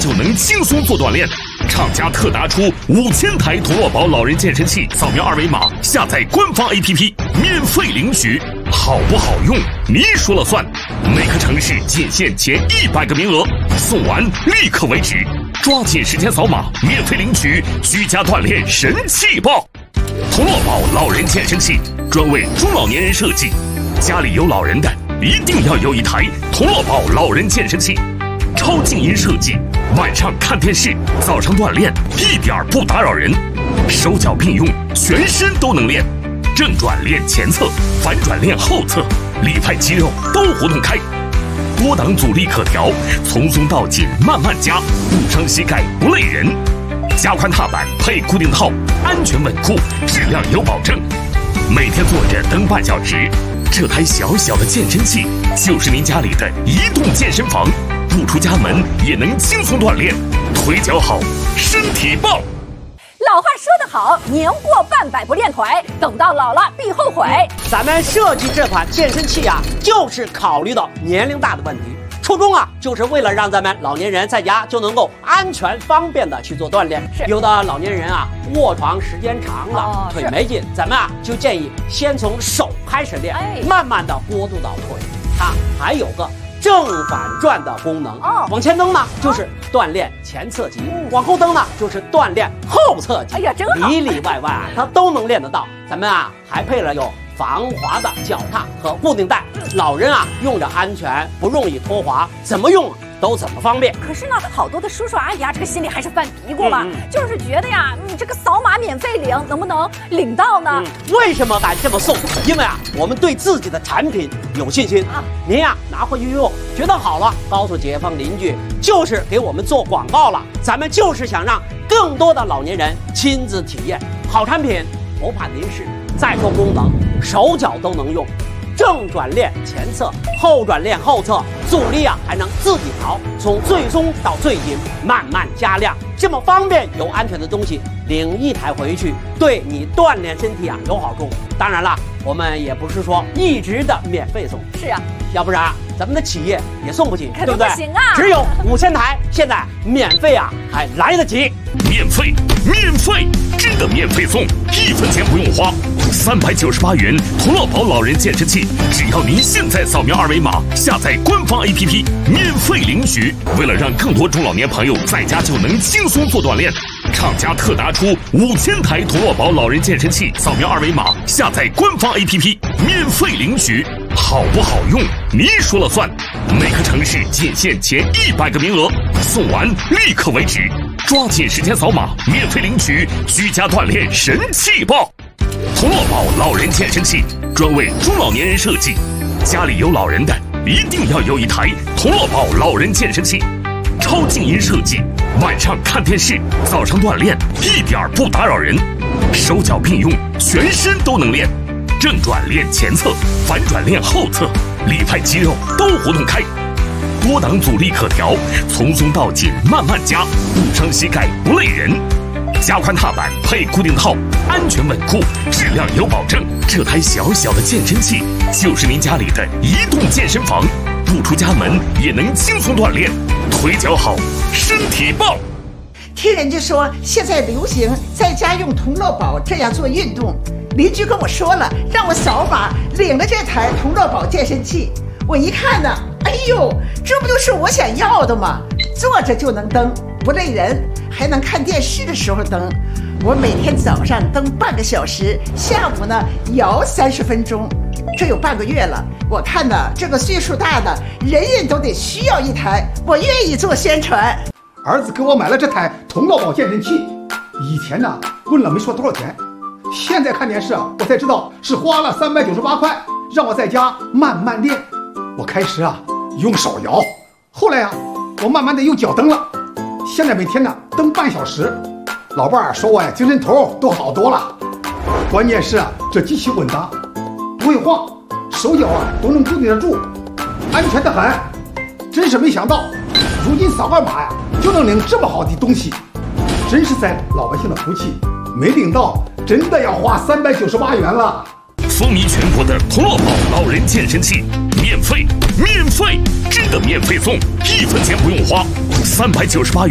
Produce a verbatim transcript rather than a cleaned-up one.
就能轻松做锻炼。厂家特拿出五千台同乐宝老人健身器，扫描二维码下载官方 A P P， 免费领取。好不好用，你说了算。每个城市仅限前一百个名额，送完立刻为止。抓紧时间扫码，免费领取居家锻炼神器爆！同乐宝老人健身器专为中老年人设计，家里有老人的一定要有一台同乐宝老人健身器。超静音设计，晚上看电视，早上锻炼一点不打扰人，手脚并用，全身都能练。正转练前侧，反转练后侧，里派肌肉都活动开。多档阻力可调，从松到紧慢慢加，不伤膝盖不累人。加宽踏板配固定套，安全稳固，质量有保证。每天坐着蹬半小时，这台小小的健身器就是您家里的移动健身房，不出家门也能轻松锻炼，腿脚好，身体棒。 老话说得好，年过半百不练腿，等到老了必后悔。 咱们设计这款健身器啊，就是考虑到年龄大的问题，初衷啊，就是为了让咱们老年人在家就能够安全方便的去做锻炼。有的老年人啊，卧床时间长了，哦、腿没劲，咱们啊就建议先从手开始练，哎、慢慢的过渡到腿。它还有个正反转的功能，哦，往前蹬呢就是锻炼前侧肌，嗯、往后蹬呢就是锻炼后侧肌。哎呀，真好，里里外外啊，它都能练得到。咱们啊还配了有防滑的脚踏和固定带，老人啊用着安全，不容易脱滑，怎么用都怎么方便。 可是呢，好多的叔叔阿姨啊，这个心里还是犯嘀咕嘛，嗯、就是觉得呀，你这个扫码免费领，能不能领到呢？ 嗯、为什么敢这么送？因为啊，我们对自己的产品有信心啊。您呀拿回去用，觉得好了，告诉街坊邻居，就是给我们做广告了。咱们就是想让更多的老年人亲自体验好产品，不怕您试。再说功能，手脚都能用。正转练前侧，后转练后侧，阻力啊还能自己调，从最松到最紧，慢慢加量，这么方便又安全的东西，领一台回去，对你锻炼身体啊有好处。当然了，我们也不是说一直的免费送， 是啊， 要不然咱们的企业也送不起，对不对？ 不行啊， 只有五千台，现在免费啊还来得及， 免费，免费，真的免费送，一分钱不用花。三百九十八元同乐宝老人健身器，只要您现在扫描二维码，下载官方 A P P， 免费领取。为了让更多中老年朋友在家就能轻松做锻炼，厂家特拿出五千台同乐宝老人健身器，扫描二维码，下载官方 A P P， 免费领取。好不好用，你说了算。每个城市仅限前一百个名额，送完立刻为止。抓紧时间扫码，免费领取居家锻炼神器爆！同乐宝老人健身器专为中老年人设计，家里有老人的一定要有一台同乐宝老人健身器。超静音设计，晚上看电视，早上锻炼一点不打扰人，手脚并用，全身都能练。正转练前侧，反转练后侧，里派肌肉都活动开。多档阻力可调，从松到紧慢慢加，不伤膝盖不累人。加宽踏板配固定套，安全稳固，质量有保证。这台小小的健身器就是您家里的移动健身房，不出家门也能轻松锻炼，腿脚好，身体棒。 听人家说现在流行在家用同乐宝这样做运动，邻居跟我说了，让我扫码领了这台同乐宝健身器。我一看呢，哎呦，这不就是我想要的吗？坐着就能蹬，不累人，还能看电视的时候蹬。我每天早上蹬半个小时，下午呢摇三十分钟，这有半个月了。我看呢，这个岁数大的人人都得需要一台，我愿意做宣传。 儿子给我买了这台同乐宝健身器，以前呢问了没说多少钱，现在看电视啊，我才知道是花了三百九十八块，让我在家慢慢练。我开始啊用手摇，后来啊我慢慢的用脚蹬了，现在每天呢蹬半小时。老伴儿说我呀精神头都好多了，关键是啊这机器稳当，不会晃，手脚啊都能固定得住，安全得很。真是没想到，如今扫个码呀就能领这么好的东西，真是咱老百姓的福气。没领到，真的要花三百九十八元了。 风靡全国的同乐宝老人健身器，免费，免费，真的免费送，一分钱不用花，三百九十八元。